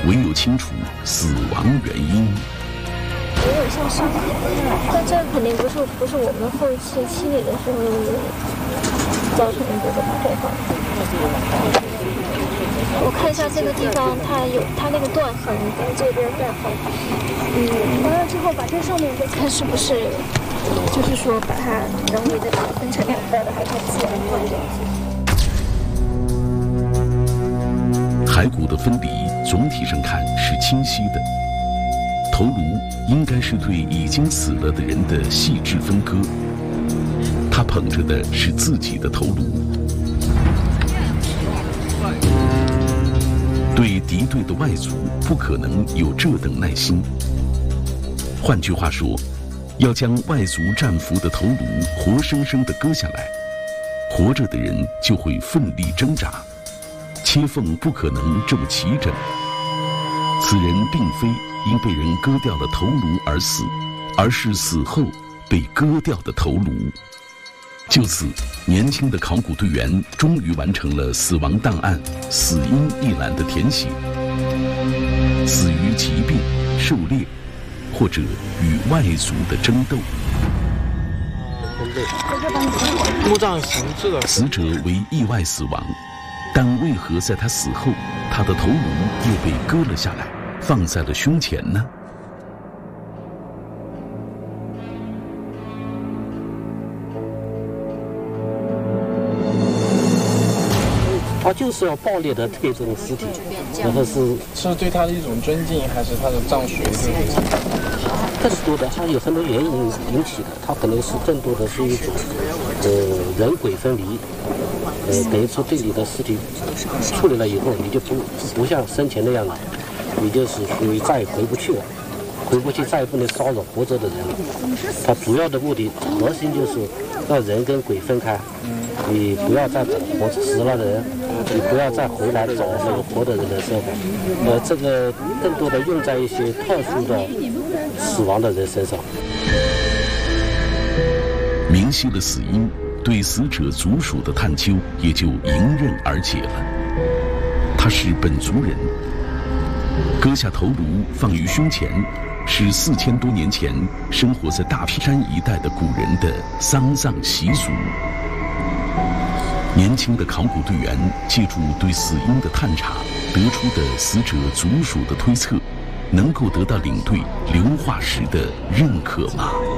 唯有清楚死亡原因。 有点像伤痕，但这肯定不是我们后期清理的时候造成的这个破坏。我看一下这个地方，它那个断痕在这边断痕。完了之后把这上面再看是不是，就是说把它人为的分成2半的，还是自然断掉。 骸骨的分离总体上看是清晰的，头颅应该是对已经死了的人的细致分割。他捧着的是自己的头颅。对敌对的外族不可能有这等耐心。换句话说，要将外族战俘的头颅活生生地割下来，活着的人就会奋力挣扎，切缝不可能这么齐整。此人并非因被人割掉了头颅而死，而是死后被割掉的头颅。就此，年轻的考古队员终于完成了死亡档案死因一栏的填写。死于疾病、狩猎，或者与外族的争斗。 墓葬形制的死者为意外死亡，但为何在他死后，他的头颅又被割了下来，放在了胸前呢？ 他就是要暴力的推这种尸体，然后是对他的一种尊敬，还是他的葬水的这种？ 更多的，它有很多原因引起的，它可能是更多的是一种人鬼分离，等于说对你的尸体处理了以后，你就不像生前那样了，你就是属于再也回不去了，回不去再也不能骚扰活着的人了。它主要的目的核心就是让人跟鬼分开。你不要再找死了的人，你不要再回来找那个活的人的生活。这个更多的用在一些特殊的死亡的人身上。 明晰了死因，对死者族属的探究也就迎刃而解了。他是本族人，割下头颅放于胸前，是4000多年前生活在大皮山一带的古人的丧葬习俗。年轻的考古队员借助对死因的探查，得出的死者族属的推测，能够得到领队刘化石的认可吗？